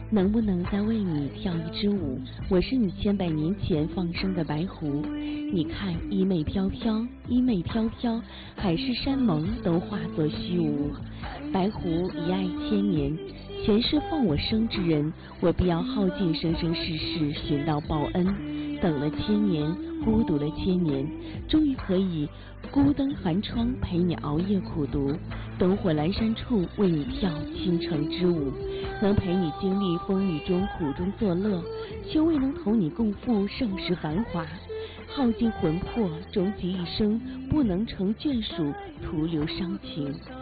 能不能再为你跳一支舞？我是你千百年前放生的白狐。你看，衣袂飘飘，衣袂飘飘，海誓山盟都化作虚无。白狐一爱千年，前世奉我生之人，我必要耗尽生生世世寻到报恩。等了千年，孤独了千年，终于可以孤灯寒窗陪你熬夜苦读，灯火阑珊处为你跳倾城之舞，能陪你经历风雨中苦中作乐，却未能同你共赴盛世繁华。耗尽魂魄，终其一生不能成眷属，徒留伤情。